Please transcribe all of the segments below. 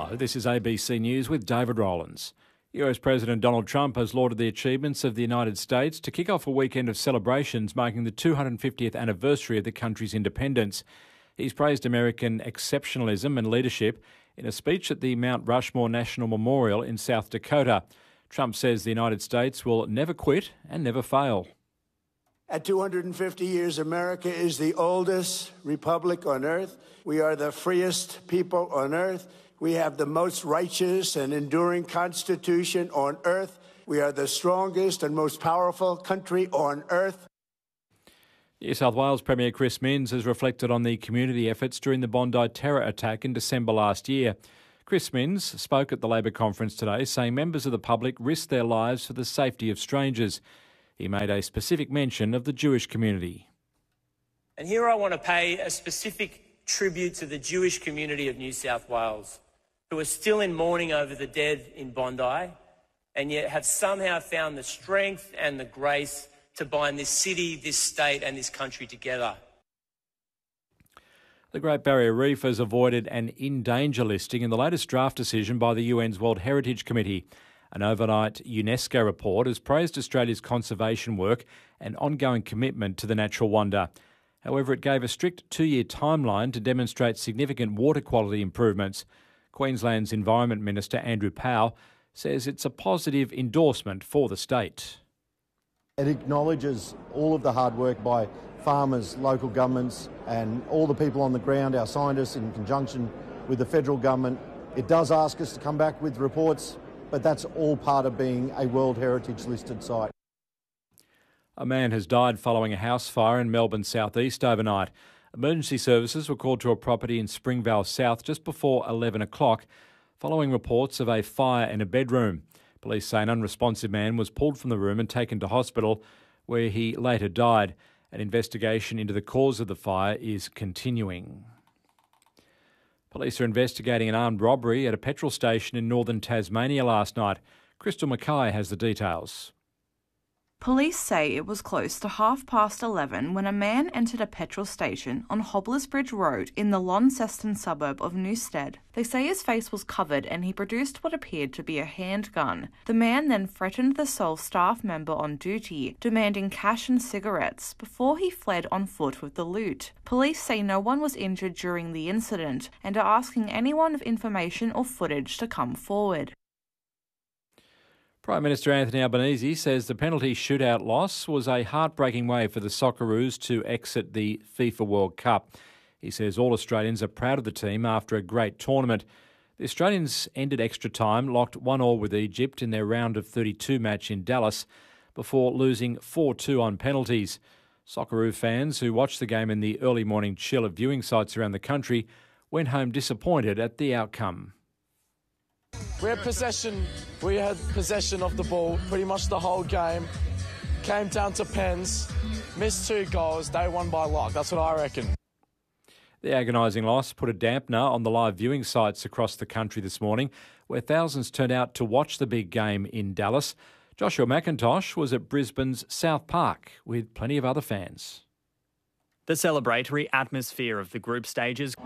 Hello, this is ABC News with David Rowlands. US President Donald Trump has lauded the achievements of the United States to kick off a weekend of celebrations marking the 250th anniversary of the country's independence. He's praised American exceptionalism and leadership in a speech at the Mount Rushmore National Memorial in South Dakota. Trump says the United States will never quit and never fail. At 250 years, America is the oldest republic on earth. We are the freest people on earth. We have the most righteous and enduring constitution on earth. We are the strongest and most powerful country on earth. New South Wales Premier Chris Minns has reflected on the community efforts during the Bondi terror attack in December last year. Chris Minns spoke at the Labor conference today, saying members of the public risked their lives for the safety of strangers. He made a specific mention of the Jewish community. And here I want to pay a specific tribute to the Jewish community of New South Wales, who are still in mourning over the dead in Bondi, and yet have somehow found the strength and the grace to bind this city, this state and this country together. The Great Barrier Reef has avoided an in danger listing in the latest draft decision by the UN's World Heritage Committee. An overnight UNESCO report has praised Australia's conservation work and ongoing commitment to the natural wonder. However, it gave a strict 2-year timeline to demonstrate significant water quality improvements. Queensland's Environment Minister Andrew Powell says it's a positive endorsement for the state. It acknowledges all of the hard work by farmers, local governments and all the people on the ground, our scientists in conjunction with the federal government. It does ask us to come back with reports, but that's all part of being a World Heritage listed site. A man has died following a house fire in Melbourne's southeast overnight. Emergency services were called to a property in Springvale South just before 11 o'clock, following reports of a fire in a bedroom. Police say an unresponsive man was pulled from the room and taken to hospital, where he later died. An investigation into the cause of the fire is continuing. Police are investigating an armed robbery at a petrol station in northern Tasmania last night. Crystal Mackay has the details. Police say it was close to 11:30 when a man entered a petrol station on Hobblers Bridge Road in the Launceston suburb of Newstead. They say his face was covered and he produced what appeared to be a handgun. The man then threatened the sole staff member on duty, demanding cash and cigarettes, before he fled on foot with the loot. Police say no one was injured during the incident and are asking anyone with information or footage to come forward. Prime Minister Anthony Albanese says the penalty shootout loss was a heartbreaking way for the Socceroos to exit the FIFA World Cup. He says all Australians are proud of the team after a great tournament. The Australians ended extra time, locked 1-1 with Egypt in their round of 32 match in Dallas before losing 4-2 on penalties. Socceroo fans who watched the game in the early morning chill at viewing sites around the country went home disappointed at the outcome. We had possession of the ball pretty much the whole game. Came down to pens, missed 2 goals, they won by luck. That's what I reckon. The agonising loss put a dampener on the live viewing sites across the country this morning, where thousands turned out to watch the big game in Dallas. Joshua McIntosh was at Brisbane's South Park with plenty of other fans. The celebratory atmosphere of the group stages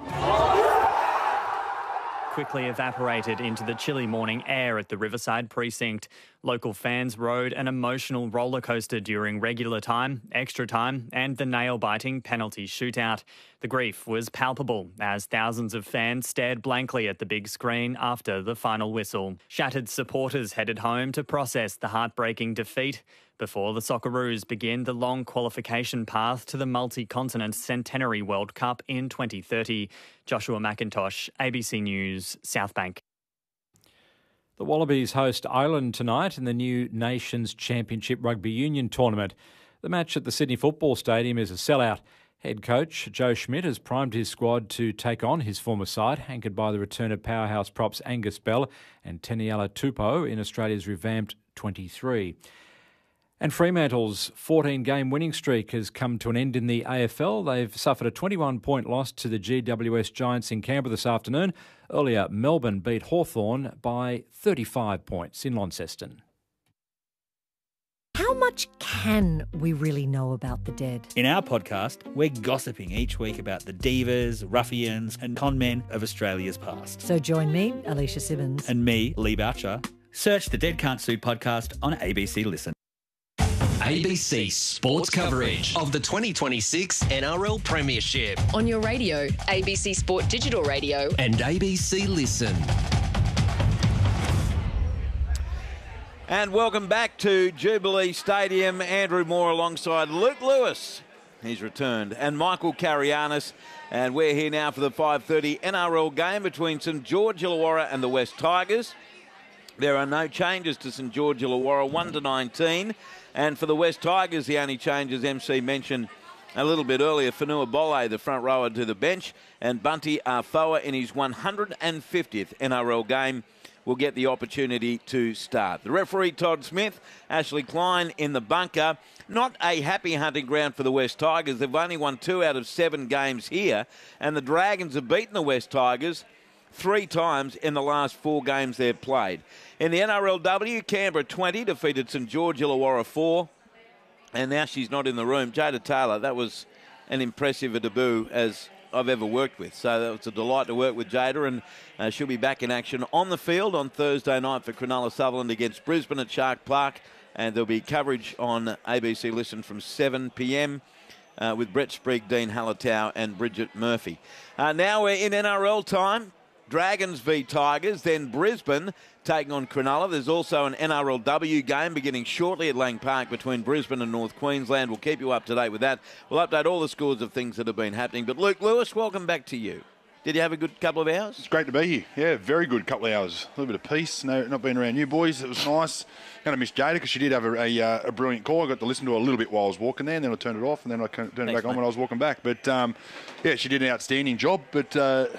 quickly evaporated into the chilly morning air at the Riverside precinct. Local fans rode an emotional roller coaster during regular time, extra time and the nail-biting penalty shootout. The grief was palpable as thousands of fans stared blankly at the big screen after the final whistle. Shattered supporters headed home to process the heartbreaking defeat before the Socceroos begin the long qualification path to the multi-continent Centenary World Cup in 2030. Joshua McIntosh, ABC News, Southbank. The Wallabies host Ireland tonight in the new Nations Championship Rugby Union tournament. The match at the Sydney Football Stadium is a sellout. Head coach Joe Schmidt has primed his squad to take on his former side, anchored by the return of powerhouse props Angus Bell and Teniala Tupou in Australia's revamped 23. And Fremantle's 14-game winning streak has come to an end in the AFL. They've suffered a 21-point loss to the GWS Giants in Canberra this afternoon. Earlier, Melbourne beat Hawthorn by 35 points in Launceston. How much much can we really know about the dead? In our podcast, we're gossiping each week about the divas, ruffians and con men of Australia's past. So join me, Alicia Simmons. And me, Lee Boucher. Search the Dead Can't Sue podcast on ABC Listen. ABC Sports coverage of the 2026 NRL Premiership. On your radio, ABC Sport Digital Radio. And ABC Listen. And welcome back to Jubilee Stadium. Andrew Moore alongside Luke Lewis. He's returned. And Michael Carianis. And we're here now for the 5:30 NRL game between St George Illawarra and the West Tigers. There are no changes to St George Illawarra, 1-19. And for the West Tigers, the only changes MC mentioned a little bit earlier, Fanua Bole, the front rower, to the bench, and Bunty Afoa in his 150th NRL game will get the opportunity to start. The referee, Todd Smith, Ashley Klein in the bunker. Not a happy hunting ground for the West Tigers. They've only won 2 out of 7 games here, and the Dragons have beaten the West Tigers 3 times in the last 4 games they've played. In the NRLW, Canberra 20 defeated St George Illawarra 4. And now she's not in the room. Jada Taylor, that was an impressive debut as I've ever worked with. So that was a delight to work with Jada, and she'll be back in action on the field on Thursday night for Cronulla Sutherland against Brisbane at Shark Park. And there'll be coverage on ABC Listen from 7 p.m. With Brett Sprigg, Dean Hallertau and Bridget Murphy. Now we're in NRL time. Dragons v Tigers, then Brisbane taking on Cronulla. There's also an NRLW game beginning shortly at Lang Park between Brisbane and North Queensland. We'll keep you up to date with that. We'll update all the scores of things that have been happening. But Luke Lewis, welcome back to you. Did you have a good couple of hours? It's great to be here. Yeah, very good couple of hours. A little bit of peace. No, not being around you boys. It was nice. Going to miss Jada because she did have a brilliant call. I got to listen to her a little bit while I was walking there, and then I turned it off, and then I turned it back on when I was walking back. But, yeah, she did an outstanding job. But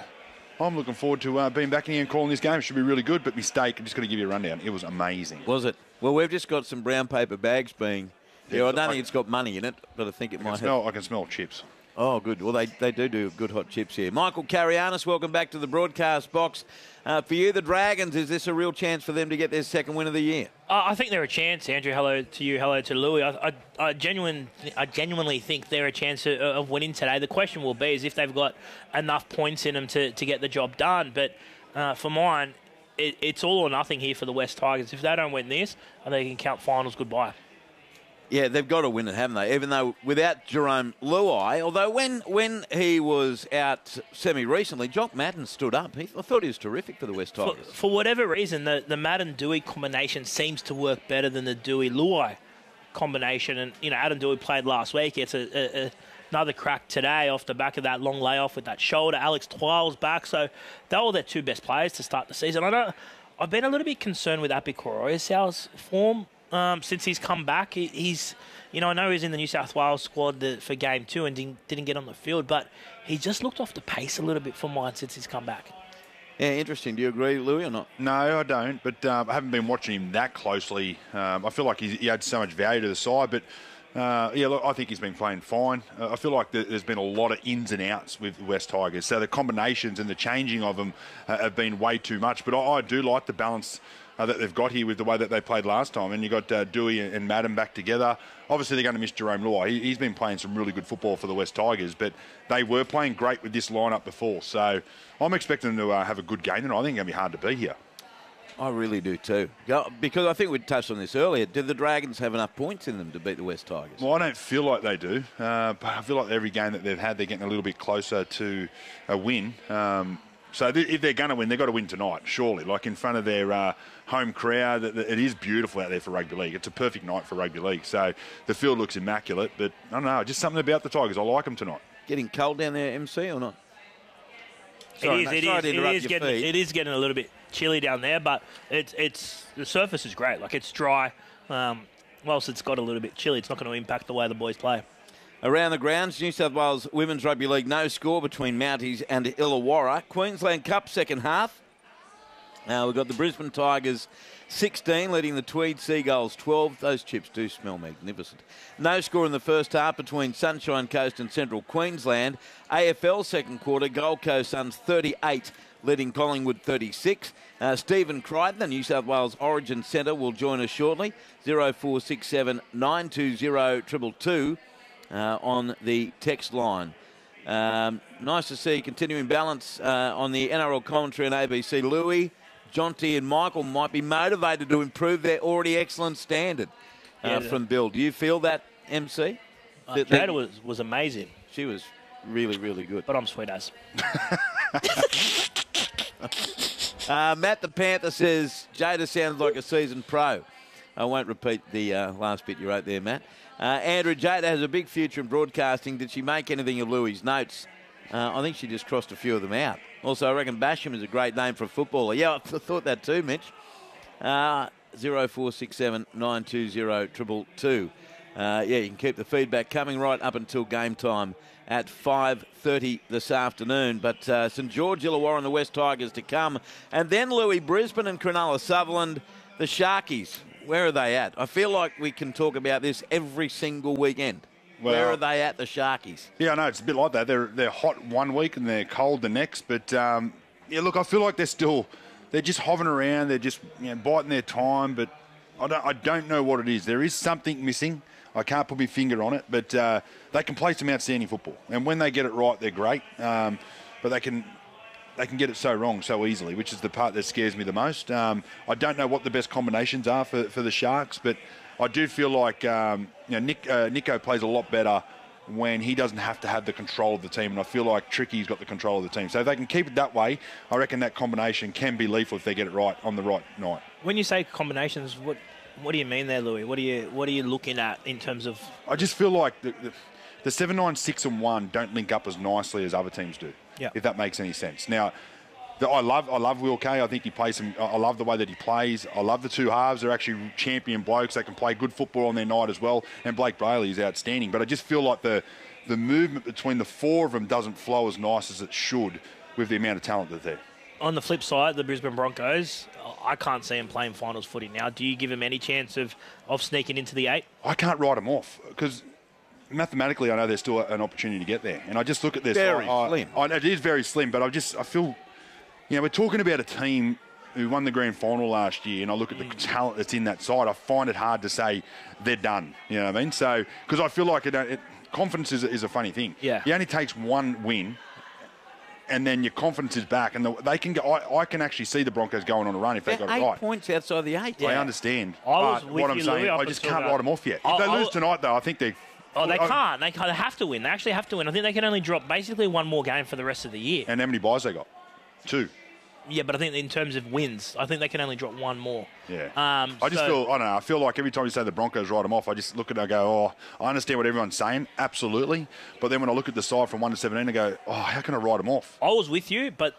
I'm looking forward to being back in here and calling this game. It should be really good, but mistake. I'm just going to give you a rundown. It was amazing. Was it? Well, we've just got some brown paper bags being... Yeah, I don't think it's got money in it, but I think it might have. I can smell chips. Oh, good. Well, they do good hot chips here. Michael Carianis, welcome back to the broadcast box. For you, the Dragons, is this a real chance for them to get their second win of the year? I think they're a chance, Andrew. Hello to you. Hello to Louis. I genuinely think they're a chance of winning today. The question will be is if they've got enough points in them to get the job done. But for mine, it's all or nothing here for the West Tigers. If they don't win this, I think they can count finals goodbye. Yeah, they've got to win it, haven't they? Even though without Jerome Luai, although when he was out semi-recently, Jock Madden stood up. I thought he was terrific for the West Tigers. For whatever reason, the Madden-Dewey combination seems to work better than the Dewey-Luai combination. And, Adam Dewey played last week. It's another crack today off the back of that long layoff with that shoulder. Alex Twile's back. So they're all their 2 best players to start the season. I've been a little bit concerned with Api Koroisau's form. Since he's come back, he's, I know he's in the New South Wales squad for Game 2 and didn't get on the field, but he just looked off the pace a little bit for mine since he's come back. Yeah, interesting. Do you agree, Louis, or not? No, I don't, but I haven't been watching him that closely. I feel like he had so much value to the side, but look, I think he's been playing fine. I feel like there's been a lot of ins and outs with the West Tigers, so the combinations and the changing of them have been way too much, but I do like the balance that they've got here with the way that they played last time. And you've got Dewey and Madden back together. Obviously, they're going to miss Jerome Luai. He's been playing some really good football for the West Tigers, but they were playing great with this lineup before. So I'm expecting them to have a good game, and I think it's going to be hard to beat here. I really do too. Because I think we touched on this earlier. Do the Dragons have enough points in them to beat the West Tigers? Well, I don't feel like they do. But I feel like every game that they've had, they're getting a little bit closer to a win. So if they're going to win, they've got to win tonight, surely. Like in front of their home crowd. It is beautiful out there for rugby league. It's a perfect night for rugby league. So the field looks immaculate. But I don't know, just something about the Tigers. I like them tonight. Getting cold down there, MC, or not? It is getting a little bit chilly down there, but it's the surface is great. Like, it's dry. Whilst it's got a little bit chilly, it's not going to impact the way the boys play. Around the grounds, New South Wales Women's Rugby League, no score between Mounties and Illawarra. Queensland Cup second half. We've got the Brisbane Tigers 16, leading the Tweed Seagulls 12. Those chips do smell magnificent. No score in the first half between Sunshine Coast and Central Queensland. AFL second quarter, Gold Coast Suns 38, leading Collingwood 36. Stephen Crichton, the New South Wales Origin Centre, will join us shortly. 0467 920 222 on the text line. Nice to see continuing balance on the NRL commentary on ABC. Louis, Jonty and Michael might be motivated to improve their already excellent standard from Bill. Do you feel that, MC? Jada was amazing. She was really, really good. But I'm sweet as. Matt the Panther says, Jada sounds like a seasoned pro. I won't repeat the last bit you wrote there, Matt. Andrew, Jada has a big future in broadcasting. Did she make anything of Louis' notes? I think she just crossed a few of them out. Also, I reckon Basham is a great name for a footballer. Yeah, I thought that too, Mitch. 0467 920 222. You can keep the feedback coming right up until game time at 5:30 this afternoon. But St George, Illawarra and the West Tigers to come. And then Louis, Brisbane and Cronulla Sutherland, the Sharkies. Where are they at? I feel like we can talk about this every single weekend. Well, where are they at, the Sharkies? Yeah, I know, it's a bit like that. They're hot one week and they're cold the next. But, look, I feel like they're just hovering around. They're just biting their time. But I don't know what it is. There is something missing. I can't put my finger on it. But they can play some outstanding football. And when they get it right, they're great. But they can get it so wrong so easily, which is the part that scares me the most. I don't know what the best combinations are for the Sharks, but I do feel like Nico plays a lot better when he doesn't have to have the control of the team, and I feel like Tricky's got the control of the team. So if they can keep it that way, I reckon that combination can be lethal if they get it right on the right night. When you say combinations, what do you mean there, Louis? What are you looking at in terms of? I just feel like the 7, 9, 6 and 1 don't link up as nicely as other teams do. Yeah. If that makes any sense. Now, I love Will Kay. I think he plays I love the way that he plays. I love the two halves. They're actually champion blokes. They can play good football on their night as well. And Blake Brayley is outstanding. But I just feel like the movement between the four of them doesn't flow as nice as it should with the amount of talent that's there. On the flip side, the Brisbane Broncos, I can't see them playing finals footy now. Do you give them any chance of sneaking into the 8? I can't write them off because mathematically I know there's still an opportunity to get there. And I just look at this. Very slim. It is very slim, but I feel... we're talking about a team who won the grand final last year, and I look at the talent that's in that side. I find it hard to say they're done. You know what I mean? So, because I feel like confidence is a funny thing. Yeah. It only takes one win, and then your confidence is back, and they can go. I can actually see the Broncos going on a run if they got it right. 8 points outside the 8. Yeah. I understand. What I'm saying, I just can't write them off yet. If they lose tonight, though, I think they. Oh, they can't. They have to win. They actually have to win. I think they can only drop basically one more game for the rest of the year. And how many buys they got? 2. Yeah, but I think in terms of wins, I think they can only drop one more. Yeah. I don't know. I feel like every time you say the Broncos write them off, I just look at it and go, I understand what everyone's saying, absolutely. But then when I look at the side from 1 to 17, I go, how can I write them off? I was with you, but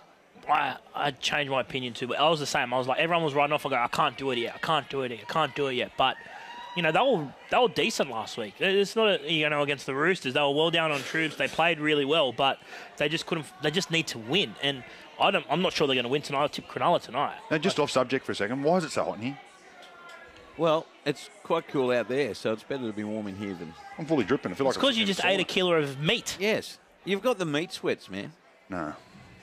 I changed my opinion too. But I was the same. I was like, everyone was writing off. I go, I can't do it yet. I can't do it yet. But, they were decent last week. It's not, against the Roosters. They were well down on troops. They played really well, but they just couldn't. They just need to win. And I'm not sure they're going to win tonight. I'll tip Cronulla tonight. Now, just off subject for a second, why is it so hot in here? Well, it's quite cool out there, so it's better to be warm in here than... I'm fully dripping. I feel like it's because you just ate a kilo of meat. Yes. You've got the meat sweats, man. No.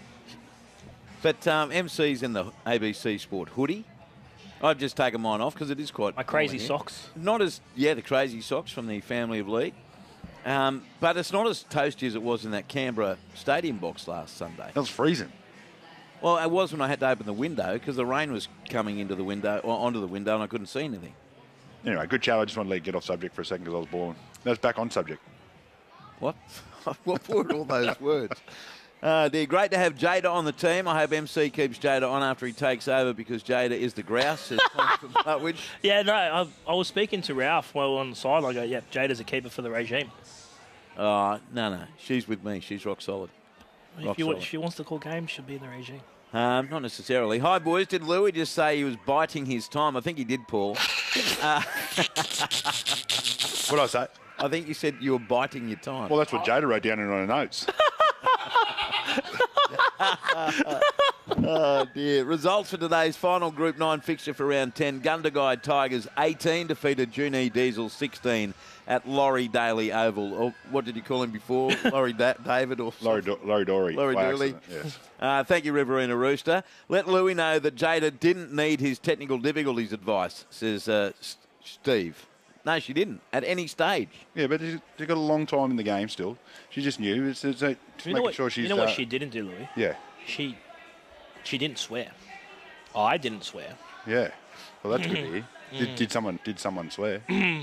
But MC's in the ABC Sport hoodie. I've just taken mine off because it is quite... My crazy socks. Not as... Yeah, the crazy socks from the family of Lee. But it's not as toasty as it was in that Canberra stadium box last Sunday. It was freezing. Well, it was when I had to open the window because the rain was coming into the window, or onto the window, and I couldn't see anything. Anyway, good chat. I just wanted to get off subject for a second because I was boring. That's back on subject. What? What were all those words? They're great to have Jada on the team. I hope MC keeps Jada on after he takes over because Jada is the grouse, says Tom from Hartwich. Yeah, no, I was speaking to Ralph while on the side. I go, yeah, Jada's a keeper for the regime. No. She's with me. She's rock solid. If she wants to call games, she'll be in the regime. Not necessarily. Hi, boys. Did Louis just say he was biting his time? I think he did, Paul. What did I say? I think you said you were biting your time. Well, that's what Jada wrote down in her notes. Oh, dear. Results for today's final Group 9 fixture for round 10. Gundagai Tigers 18 defeated Junee Diesel 16 at Laurie Daly Oval. Or what did you call him before? Laurie David or Laurie Dory. Laurie Dooley. Yes. Thank you, Riverina Rooster. Let Louis know that Jada didn't need his technical difficulties advice, says Steve. No, she didn't at any stage. Yeah, but she's got a long time in the game still. She just knew. It's making sure she's... You know what she didn't do, Louis? Yeah. She didn't swear. I didn't swear. Yeah. Well, that's good to hear. Did someone swear?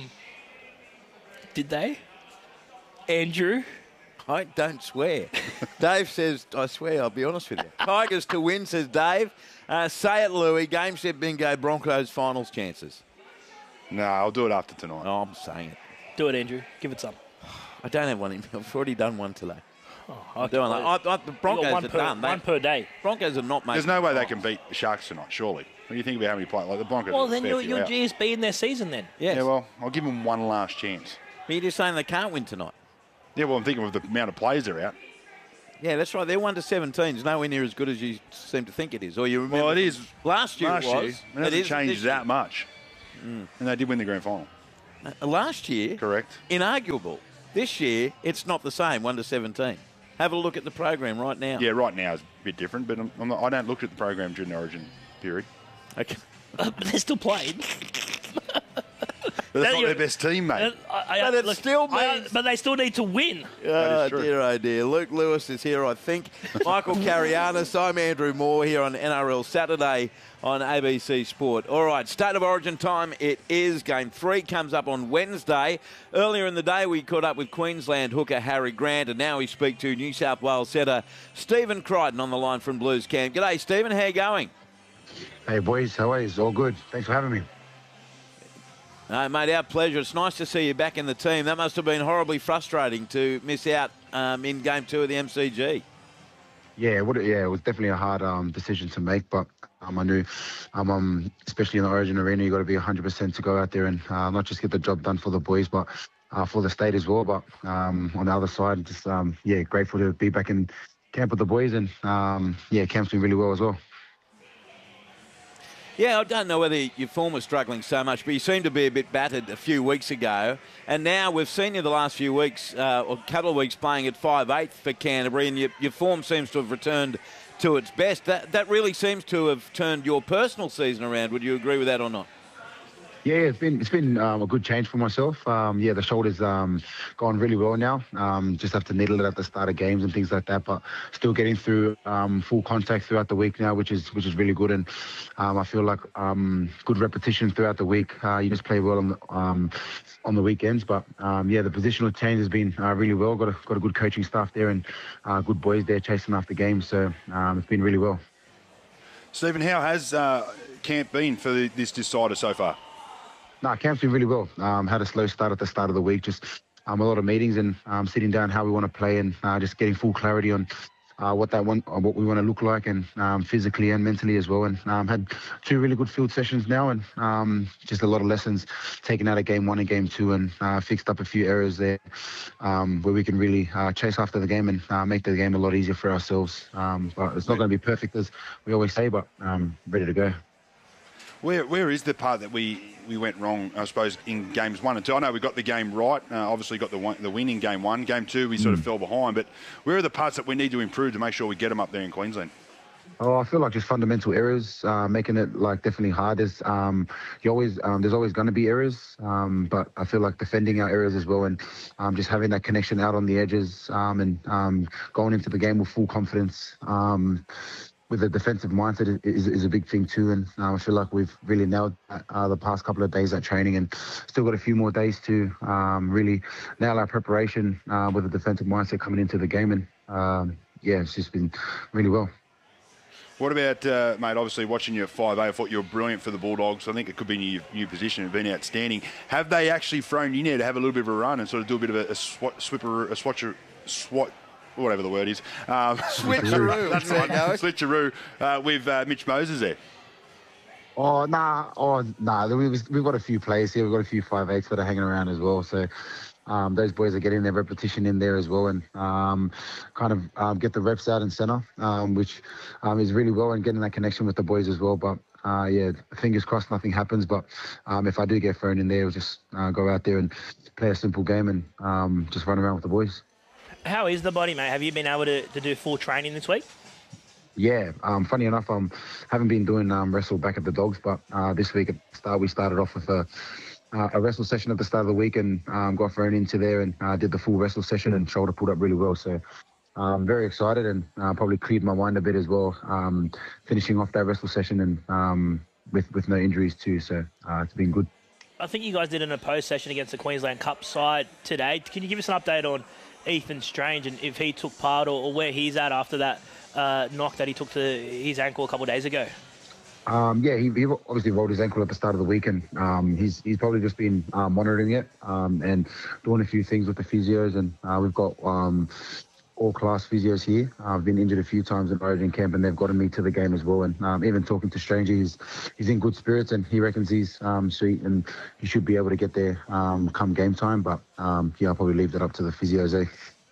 Did they? Andrew? I don't swear. Dave says, I swear, I'll be honest with you. Tigers to win, says Dave. Say it, Louis. Game, set, bingo, Broncos finals chances. No, I'll do it after tonight. Oh, I'm saying it. Do it, Andrew. Give it some. I don't have one in me. I've already done one today. Oh, the Broncos are done. One per day. Broncos are not making... There's no way they can beat the Sharks tonight, surely. When you think about how many players... Like the Broncos... Well, then you're GSB in their season then. Yes. Yeah, well, I'll give them one last chance. But you're just saying they can't win tonight. Yeah, well, I'm thinking of the amount of players they're out. Yeah, that's right. They're 1-17. It's nowhere near as good as you seem to think it is. Or you remember... Well, it is. Last year it was. It hasn't changed that much. And they did win the grand final. Last year... Correct. Inarguable. This year, it's not the same, 1-17. Have a look at the program right now. Yeah, right now is a bit different, but I don't look at the program during the Origin period. Okay. But they're still playing. But that's not their best team, mate. But they still need to win. Oh, dear, oh, dear. Luke Lewis is here, I think. Michael Carianis. I'm Andrew Moore here on NRL Saturday on ABC Sport. All right, State of Origin time. It is. Game 3 comes up on Wednesday. Earlier in the day, we caught up with Queensland hooker Harry Grant, and now we speak to New South Wales setter Stephen Crichton on the line from Blues Camp. G'day, Stephen. How you going? Hey, boys. How are you? It's all good. Thanks for having me. No, mate, our pleasure. It's nice to see you back in the team. That must have been horribly frustrating to miss out in Game 2 of the MCG. Yeah, it was definitely a hard decision to make, but I knew, especially in the Origin arena, you got to be 100% to go out there and not just get the job done for the boys, but for the state as well. But on the other side, just grateful to be back in camp with the boys, and camp's been really well as well. Yeah, I don't know whether your form was struggling so much, but you seemed to be a bit battered a few weeks ago. And now we've seen you the last few weeks, or a couple of weeks, playing at 5'8" for Canterbury, and your form seems to have returned to its best. That really seems to have turned your personal season around. Would you agree with that or not? Yeah, it's been a good change for myself. The shoulder's gone really well now. Just have to needle it at the start of games and things like that, but still getting through full contact throughout the week now, which is really good. And I feel like good repetition throughout the week. You just play well on the weekends, but the positional change has been really well. Got a good coaching staff there and good boys there chasing after games. So it's been really well. Stephen, how has camp been for this decider so far? Camp's been really well. Had a slow start at the start of the week, just a lot of meetings and sitting down how we want to play and just getting full clarity on what we want to look like and physically and mentally as well. And had 2 really good field sessions now and just a lot of lessons taken out of Game 1 and Game 2 and fixed up a few errors there where we can really chase after the game and make the game a lot easier for ourselves. But it's not going to be perfect as we always say, but ready to go. Where is the part that we went wrong, I suppose, in games 1 and 2? I know we got the game right, obviously got the win in Game 1. Game 2, we sort of fell behind. But where are the parts that we need to improve to make sure we get them up there in Queensland? Oh, I feel like just fundamental errors, making it definitely hard. There's always going to be errors, but I feel like defending our errors as well and just having that connection out on the edges and going into the game with full confidence. With a defensive mindset is a big thing too, and I feel like we've really nailed the past couple of days at training, and still got a few more days to really nail our preparation with a defensive mindset coming into the game, and it's just been really well. What about, mate, obviously watching you at 5'8", I thought you were brilliant for the Bulldogs. I think it could be your new position and been outstanding. Have they actually thrown you in there to have a little bit of a run and sort of do a bit of a swat, whatever the word is. Switcheroo. That's right. Switcheroo with Mitch Moses there. We've got a few players here. We've got a few 5'8" that are hanging around as well. So, those boys are getting their repetition in there as well, and get the reps out in centre, which is really well, and getting that connection with the boys as well. But fingers crossed nothing happens. But if I do get thrown in there, we'll just go out there and play a simple game and just run around with the boys. How is the body, mate? Have you been able to do full training this week? Yeah, funny enough, haven't been doing wrestle back at the Dogs, but this week at the start we started off with a wrestle session at the start of the week, and got thrown into there and did the full wrestle session, and shoulder pulled up really well. So I'm very excited, and probably cleared my mind a bit as well, finishing off that wrestle session and with no injuries too. So it's been good. I think you guys did an opposed session against the Queensland Cup side today. Can you give us an update on Ethan Strange and if he took part or where he's at after that knock that he took to his ankle a couple of days ago? He obviously rolled his ankle at the start of the week, and he's probably just been monitoring it and doing a few things with the physios, and we've got all-class physios here. I've been injured a few times in Origin camp, and they've gotten me to the game as well. And even talking to Stranger, he's in good spirits, and he reckons he's sweet, and he should be able to get there come game time. But I'll probably leave that up to the physios.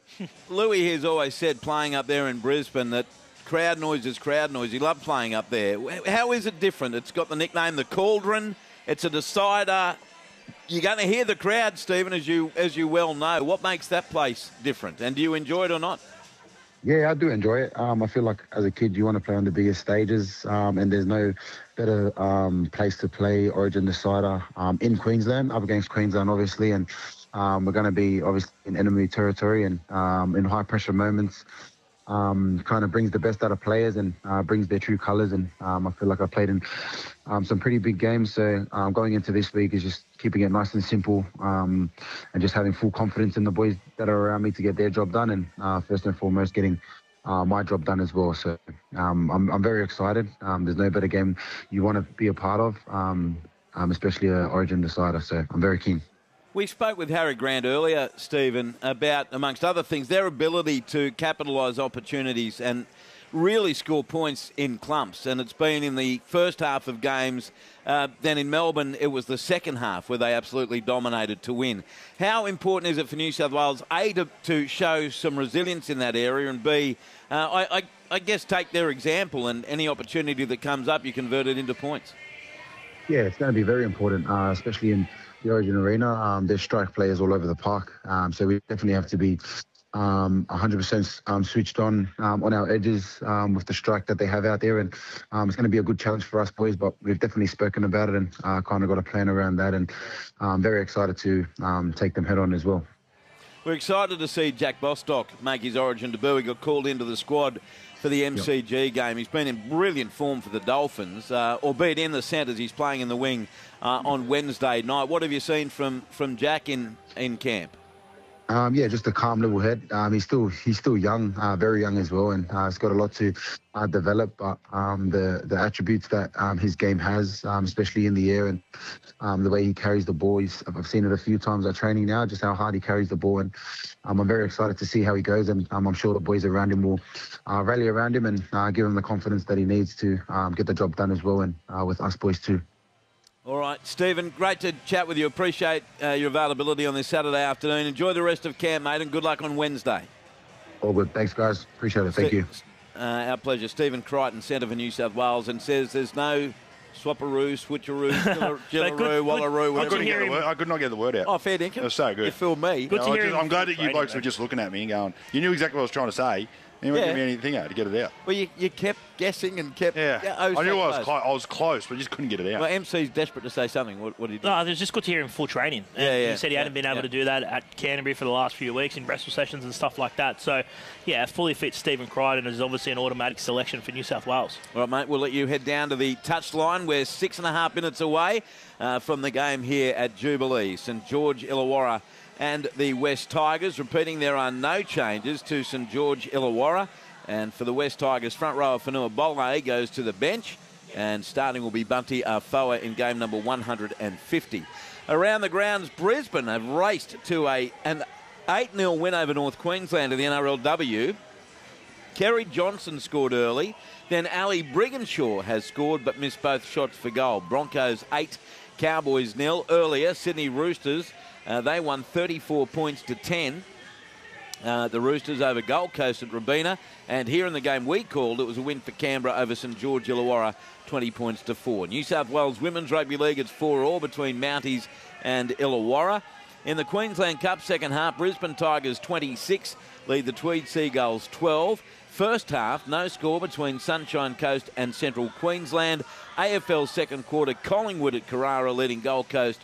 Louis has always said, playing up there in Brisbane, that crowd noise is crowd noise. He loved playing up there. How is it different? It's got the nickname the Cauldron. It's a decider. You're going to hear the crowd, Stephen, as you well know. What makes that place different? And do you enjoy it or not? Yeah, I do enjoy it. I feel like as a kid you want to play on the biggest stages, and there's no better place to play Origin Decider in Queensland, up against Queensland obviously, and we're going to be obviously in enemy territory, and in high pressure moments. Kind of brings the best out of players and brings their true colours, and I feel like I played in some pretty big games, so going into this week is just keeping it nice and simple, and just having full confidence in the boys that are around me to get their job done, and first and foremost getting my job done as well. So I'm very excited. There's no better game you want to be a part of, especially an Origin Decider, so I'm very keen. We spoke with Harry Grant earlier, Stephen, about, amongst other things, their ability to capitalise opportunities and really score points in clumps. And it's been in the first half of games. Then in Melbourne, it was the second half where they absolutely dominated to win. How important is it for New South Wales, A, to show some resilience in that area, and B, I guess take their example, and any opportunity that comes up, you convert it into points? Yeah, it's going to be very important, especially in the Origin Arena. There's strike players all over the park, so we definitely have to be 100% switched on our edges with the strike that they have out there, and it's going to be a good challenge for us boys, but we've definitely spoken about it and kind of got a plan around that, and I'm very excited to take them head on as well. We're excited to see Jack Bostock make his Origin debut. He got called into the squad for the MCG game. He's been in brilliant form for the Dolphins, albeit in the centres. He's playing in the wing on Wednesday night. What have you seen from Jack in camp? Just a calm, level head. He's still young, very young as well, and he's got a lot to develop. But the attributes that his game has, especially in the air, and the way he carries the ball, I've seen it a few times at training now, just how hard he carries the ball, and I'm very excited to see how he goes, and I'm sure the boys around him will rally around him and give him the confidence that he needs to get the job done as well, and with us boys too. All right, Stephen, great to chat with you. Appreciate your availability on this Saturday afternoon. Enjoy the rest of camp, mate, and good luck on Wednesday. All good. Thanks, guys. Appreciate it. Thank you. Our pleasure. Stephen Crichton, Centre for New South Wales, and says there's no swapperoo, switcheroo, jillaroo, wallaroo, whatever. I could not get the word out. Oh, fair dinkum. It was so good. You fooled me. I'm glad that you blokes were just looking at me and going, you knew exactly what I was trying to say. You didn't give me anything out to get it out. Well, you kept guessing and kept... Yeah. I knew I was close, but I just couldn't get it out. Well, MC's desperate to say something. What did he do? No, it was just good to hear him full training. He said he hadn't been able to do that at Canterbury for the last few weeks in wrestle sessions and stuff like that. So, yeah, fully fit Stephen Crichton is obviously an automatic selection for New South Wales. All right, mate, we'll let you head down to the touchline. We're 6.5 minutes away from the game here at Jubilee. St George Illawarra and the West Tigers. Repeating, there are no changes to St George Illawarra. And for the West Tigers, front rower Whanua Bole goes to the bench. And starting will be Bunty Afoa in game number 150. Around the grounds, Brisbane have raced to an 8-0 win over North Queensland in the NRLW. Kerry Johnson scored early. Then Ali Brigginshaw has scored but missed both shots for goal. Broncos 8, Cowboys 0. Earlier, Sydney Roosters They won 34 points to 10. The Roosters over Gold Coast at Robina. And here in the game we called, it was a win for Canberra over St George Illawarra, 20 points to 4. New South Wales Women's Rugby League, it's 4-4 between Mounties and Illawarra. In the Queensland Cup second half, Brisbane Tigers 26 lead the Tweed Seagulls 12. First half, no score between Sunshine Coast and Central Queensland. AFL second quarter, Collingwood at Carrara leading Gold Coast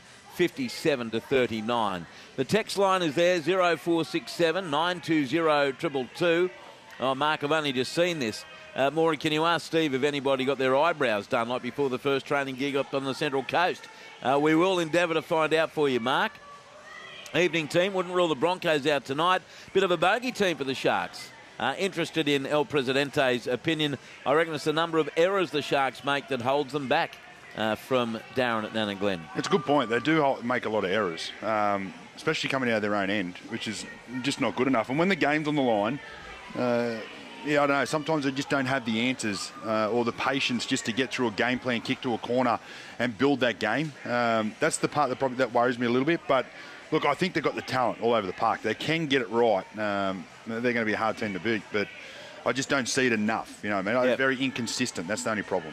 57 to 39. The text line is there, 0467 920 222. Oh, Mark, I've only just seen this. Maury, can you ask Steve if anybody got their eyebrows done like before the first training gig up on the Central Coast? We will endeavour to find out for you, Mark. Evening team, wouldn't rule the Broncos out tonight. Bit of a bogey team for the Sharks. Interested in El Presidente's opinion. I reckon it's the number of errors the Sharks make that holds them back from Darren at Nana Glen. It's a good point. They do make a lot of errors, especially coming out of their own end, which is just not good enough. And when the game's on the line, I don't know, sometimes they just don't have the answers or the patience just to get through a game plan, kick to a corner and build that game. That's the part that worries me a little bit. But look, I think they've got the talent all over the park. They can get it right. They're going to be a hard team to beat, but I just don't see it enough. You know what I mean? They're very inconsistent. That's the only problem.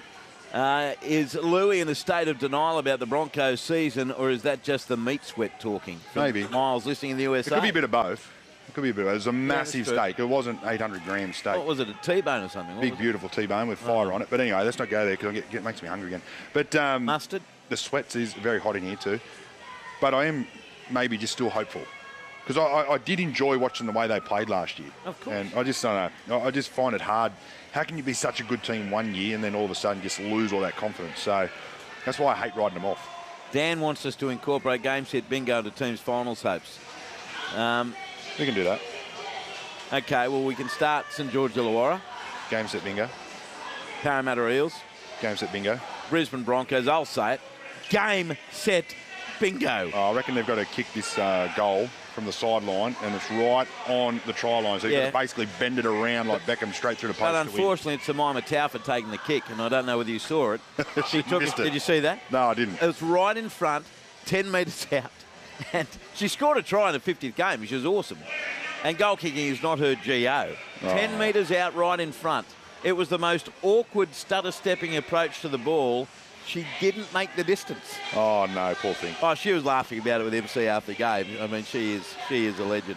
Is Louis in a state of denial about the Broncos season, or is that just the meat sweat talking? Maybe. Miles listening in the USA. It could be a bit of both. It was a massive steak. It wasn't 800 gram steak. What was it, a T-bone or something? Big, beautiful T-bone with fire on it. But anyway, let's not go there because it makes me hungry again. But mustard? The sweats is very hot in here too. But I am maybe just still hopeful. Because I did enjoy watching the way they played last year. Of course. And I just don't know. I just find it hard. How can you be such a good team one year and then all of a sudden just lose all that confidence? So that's why I hate riding them off. Dan wants us to incorporate game set bingo into teams' finals hopes. We can do that. Okay, well, we can start St George Illawarra. Game set bingo. Parramatta Eels. Game set bingo. Brisbane Broncos, I'll say it. Game set bingo. I reckon they've got to kick this goal from the sideline, and it's right on the try line. So you've got to basically bend it around like Beckham straight through the post. But unfortunately, it's Jemima Taufa taking the kick, and I don't know whether you saw it. She took it. Did you see that? No, I didn't. It was right in front, 10 metres out. And she scored a try in the 50th game, which is awesome. And goal kicking is not her GO. 10 metres out right in front. It was the most awkward stutter-stepping approach to the ball. She didn't make the distance. Oh, no, poor thing. Oh, she was laughing about it with MC after the game. I mean, she is a legend.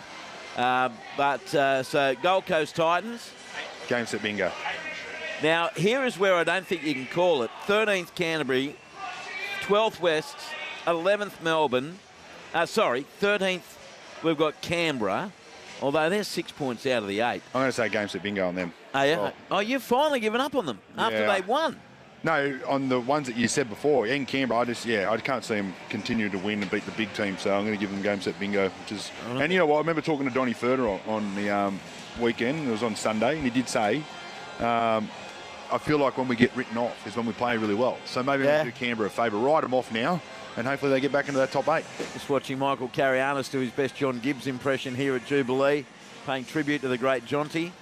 So Gold Coast Titans. Game set bingo. Now, here is where I don't think you can call it. 13th Canterbury, 12th West, 11th Melbourne. 13th we've got Canberra, although they're 6 points out of the 8. I'm going to say game set bingo on them. Oh, yeah? Oh, you've finally given up on them after they won. No, on the ones that you said before, in Canberra, I can't see them continue to win and beat the big team, so I'm going to give them game set bingo. Which is, and you know what, I remember talking to Donny Furter on the weekend, it was on Sunday, and he did say, I feel like when we get written off is when we play really well. So maybe we'll do Canberra a favour, write them off now, and hopefully they get back into that top 8. Just watching Michael Carianis do his best John Gibbs impression here at Jubilee, paying tribute to the great Jonty.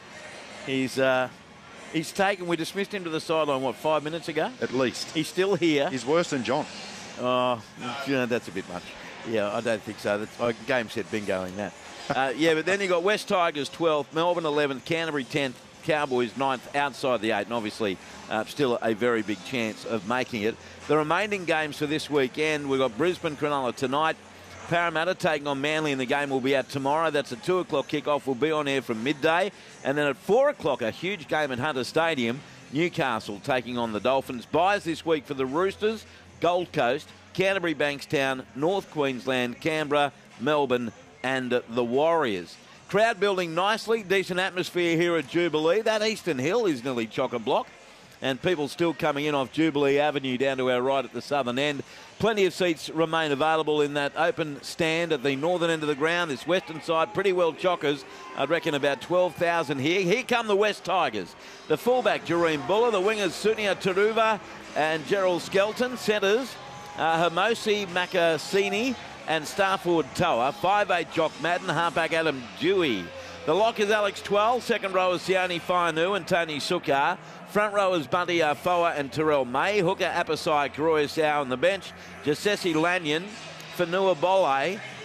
He's taken, we dismissed him to the sideline, 5 minutes ago? At least. He's still here. He's worse than John. Oh, that's a bit much. Yeah, I don't think so. That's game set bingo in that. But then you got West Tigers 12th, Melbourne 11th, Canterbury 10th, Cowboys 9th, outside the 8, and obviously still a very big chance of making it. The remaining games for this weekend, we've got Brisbane Cronulla tonight, Parramatta taking on Manly, and the game will be out tomorrow. That's a 2 o'clock kickoff. We'll be on air from midday. And then at 4 o'clock, a huge game at Hunter Stadium, Newcastle taking on the Dolphins. Buys this week for the Roosters, Gold Coast, Canterbury Bankstown, North Queensland, Canberra, Melbourne and the Warriors. Crowd building nicely, decent atmosphere here at Jubilee. That Eastern Hill is nearly chock-a-block. And people still coming in off Jubilee Avenue down to our right at the southern end. Plenty of seats remain available in that open stand at the northern end of the ground. This western side, pretty well chockers. I'd reckon about 12,000 here. Here come the West Tigers. The fullback, Jareen Buller. The wingers, Sunia Taruva and Gerald Skelton. Centres, Hermosi Makasini and Starford Toa. 5'8" Jock Madden. Halfback Adam Dewey. The lock is Alex Twal. Second row is Sione Fainu and Tony Sukar. Front rowers Bunty Afoa and Terrell May. Hooker Apasai, Karoya Sau on the bench. Jasesi Lanyon, Fanua Bole,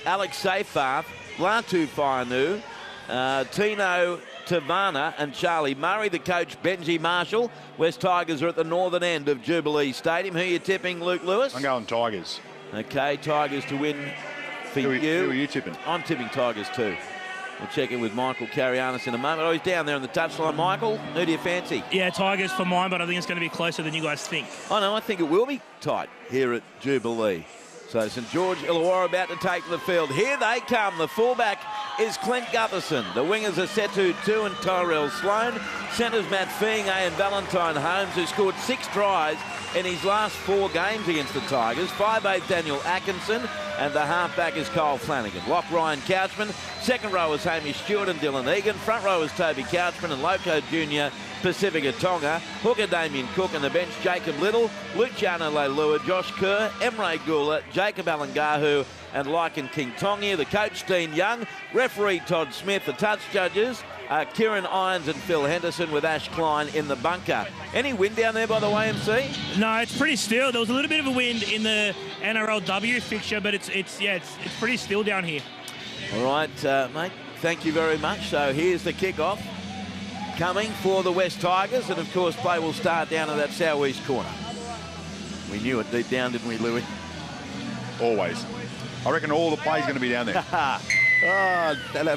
Alex Seyfarth, Latu Fainu, Tino Tavana and Charlie Murray. The coach, Benji Marshall. West Tigers are at the northern end of Jubilee Stadium. Who are you tipping, Luke Lewis? I'm going Tigers. Okay, Tigers to win for you. Who are you tipping? I'm tipping Tigers too. We'll check in with Michael Carianis in a moment. Oh, he's down there on the touchline. Michael, who do you fancy? Yeah, Tigers for mine, but I think it's going to be closer than you guys think. Oh, no, I think it will be tight here at Jubilee. So St George Illawarra about to take to the field. Here they come. The fullback is Clint Gutherson. The wingers are Setu Tu and Tyrell Sloan. Centres Matt Feing and Valentine Holmes, who scored 6 tries in his last 4 games against the Tigers. 5'8" Daniel Atkinson, and the halfback is Kyle Flanagan. Lock Ryan Couchman. Second row is Hamish Stewart and Dylan Egan. Front row is Toby Couchman and Loco Jr. Pacifica Tonga. Hooker Damien Cook, and the bench Jacob Little, Luciano Leilua, Josh Kerr, Emre Gula, Jacob Alangahu and Lycan King Tongia. The coach Dean Young, referee Todd Smith. The touch judges Kieran Irons and Phil Henderson, with Ash Klein in the bunker. Any wind down there, by the way, MC? No, it's pretty still. There was a little bit of a wind in the NRLW fixture, but it's pretty still down here. All right, mate, thank you very much. So here's the kickoff coming for the West Tigers, and of course play will start down in that southeast corner. We knew it deep down, didn't we, Louis? Always. I reckon all the play's going to be down there. Oh,